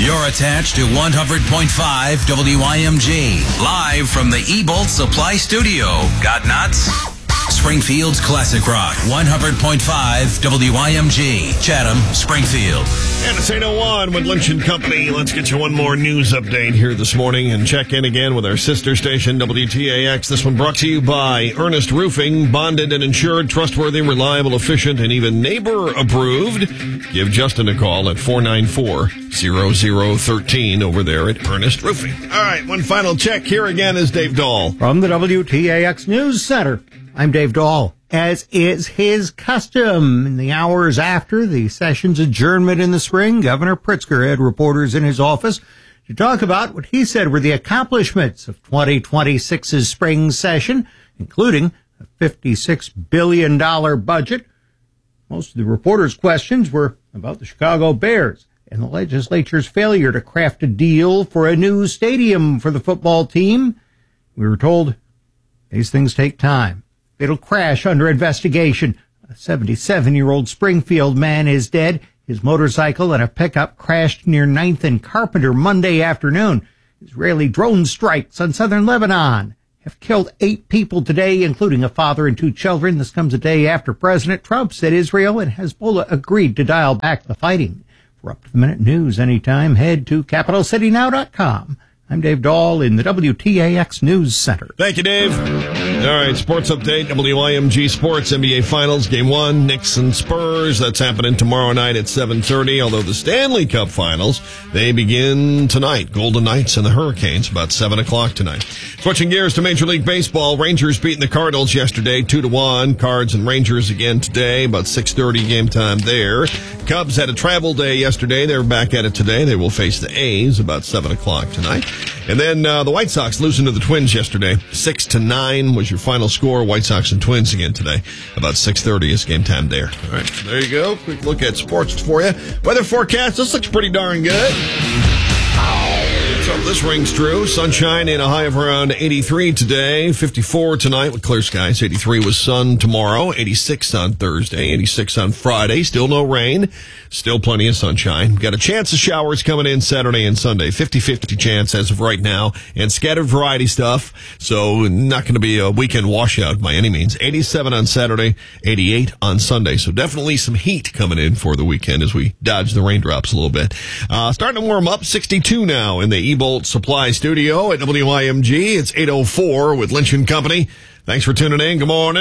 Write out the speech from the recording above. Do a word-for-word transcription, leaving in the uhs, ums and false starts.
You're attached to one hundred point five W I M G. Live from the E-Bolt Supply Studio. Got nuts? Springfield's Classic Rock. one hundred point five W I M G. Chatham, Springfield. And it's eight oh one with Lynch and Company. Let's get you one more news update here this morning and check in again with our sister station, W T A X. This one brought to you by Ernest Roofing. Bonded and insured, trustworthy, reliable, efficient, and even neighbor-approved. Give Justin a call at four nine four, zero zero one three over there at Ernest Roofing. All right, one final check. Here again is Dave Dahl. From the W T A X News Center, I'm Dave Dahl. As is his custom, in the hours after the session's adjournment in the spring, Governor Pritzker had reporters in his office to talk about what he said were the accomplishments of twenty twenty-six's spring session, including a fifty-six billion dollars budget. Most of the reporters' questions were about the Chicago Bears and the legislature's failure to craft a deal for a new stadium for the football team. We were told these things take time. It'll crash under investigation. A seventy-seven-year-old Springfield man is dead. His motorcycle and a pickup crashed near ninth and Carpenter Monday afternoon. Israeli drone strikes on southern Lebanon have killed eight people today, including a father and two children. This comes a day after President Trump said Israel and Hezbollah agreed to dial back the fighting. For up-to-the-minute news anytime, head to capital city now dot com. I'm Dave Dahl in the W T A X News Center. Thank you, Dave. All right, sports update, W I M G Sports, N B A Finals, Game one, Knicks and Spurs. That's happening tomorrow night at seven thirty, although the Stanley Cup Finals, they begin tonight. Golden Knights and the Hurricanes, about seven o'clock tonight. Switching gears to Major League Baseball, Rangers beating the Cardinals yesterday, two to one. Cards and Rangers again today, about six thirty game time there. Cubs had a travel day yesterday. They're back at it today. They will face the A's about seven o'clock tonight. And then uh, the White Sox losing to the Twins yesterday. six to nine was your final score. White Sox and Twins again today. About six thirty is game time there. All right, so there you go. Quick look at sports for you. Weather forecast. This looks pretty darn good. So this rings true. Sunshine and a high of around eighty-three today. fifty-four tonight with clear skies. eighty-three with sun tomorrow. eighty-six on Thursday. eighty-six on Friday. Still no rain. Still plenty of sunshine. Got a chance of showers coming in Saturday and Sunday. fifty-fifty chance as of right now. And scattered variety stuff. So not going to be a weekend washout by any means. eighty-seven on Saturday. eighty-eight on Sunday. So definitely some heat coming in for the weekend as we dodge the raindrops a little bit. Uh, starting to warm up. sixty-two now in the E-Bolt Supply Studio at W I M G. It's eight oh four with Lynch and Company. Thanks for tuning in. Good morning.